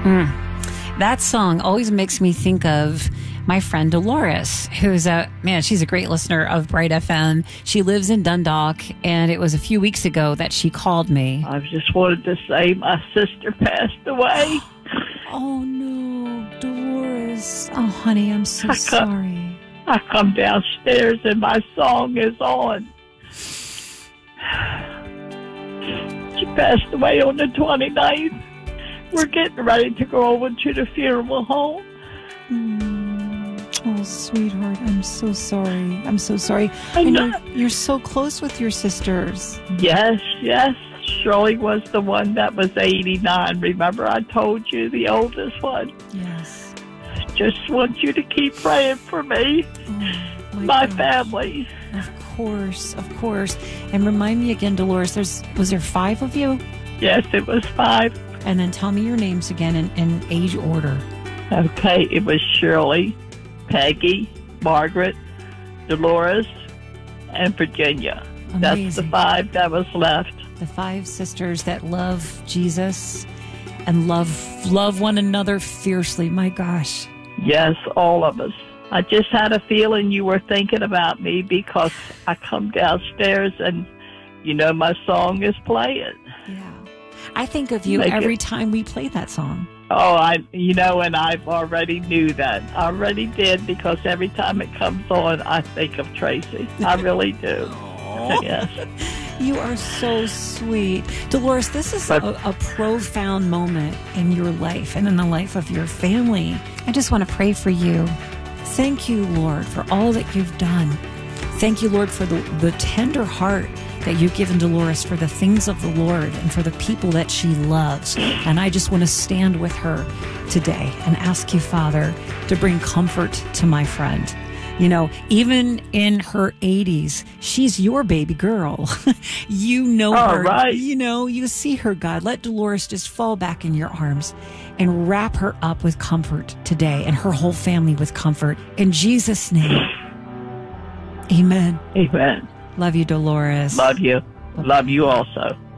That song always makes me think of my friend Dolores, who's she's a great listener of Bright FM. She lives in Dundalk, and it was a few weeks ago that she called me. I just wanted to say my sister passed away. Oh, no, Dolores. Oh, honey, I'm so sorry. I come downstairs and my song is on. She passed away on the 29th. We're getting ready to go over to the funeral home. Oh, sweetheart, I'm so sorry. I'm so sorry. I know you're so close with your sisters. Yes. Shirley was the one that was 89. Remember I told you, the oldest one? Yes. Just want you to keep praying for me, my family. Of course. And remind me again, Dolores, was there 5 of you? Yes, it was 5. And then tell me your names again in age order. Okay, it was Shirley, Peggy, Margaret, Dolores, and Virginia. Amazing. That's the 5 that was left. The 5 sisters that love Jesus and love one another fiercely. My gosh. Yes, all of us. I just had a feeling you were thinking about me because I come downstairs and, my song is playing. Yeah. I think of you every time we play that song. Oh, and I already knew that. I already did because every time it comes on, I think of Tracy. I really do. Yes. You are so sweet. Dolores, this is a profound moment in your life and in the life of your family. I just want to pray for you. Thank you, Lord, for all that you've done. Thank you, Lord, for the tender heart that you've given Dolores for the things of the Lord and for the people that she loves. And I just want to stand with her today and ask you, Father, to bring comfort to my friend. Even in her 80s, she's your baby girl. You know her. Right. You see her, God. Let Dolores just fall back in your arms and wrap her up with comfort today and her whole family with comfort. In Jesus' name, amen. Amen. Love you, Dolores. Love you. Love you also.